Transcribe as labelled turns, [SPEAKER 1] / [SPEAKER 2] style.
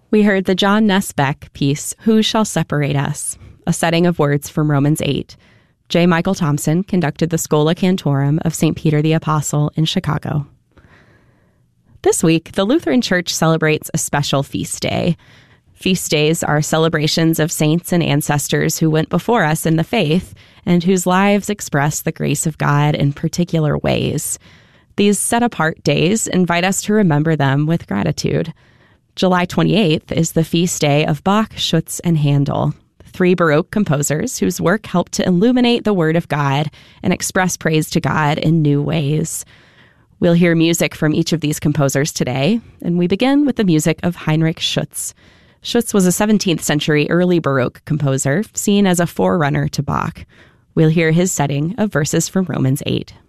[SPEAKER 1] We heard the John Ness Beck piece, Who Shall Separate Us? A setting of words from Romans 8. J. Michael Thompson conducted the Schola Cantorum of St. Peter the Apostle in Chicago. This week, the Lutheran Church celebrates a special feast day. Feast days are celebrations of saints and ancestors who went before us in the faith and whose lives express the grace of God in particular ways. These set-apart days invite us to remember them with gratitude. July 28th is the feast day of Bach, Schütz, and Handel, three Baroque composers whose work helped to illuminate the Word of God and express praise to God in new ways. We'll hear music from each of these composers today, and we begin with the music of Heinrich Schütz. Schütz was a 17th century early Baroque composer, seen as a forerunner to Bach. We'll hear his setting of verses from Romans 8.